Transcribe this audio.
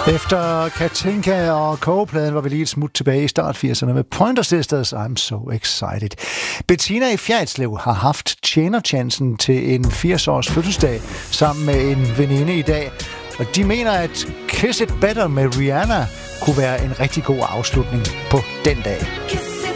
Efter Katinka og kogepladen var vi lige et smut tilbage i start 80'erne med Pointer Sisters, I'm So Excited. Bettina i Fjerritslev har haft tjenerchancen til en 80-års fødselsdag sammen med en veninde i dag. Og de mener, at Kiss It Better med Rihanna kunne være en rigtig god afslutning på den dag.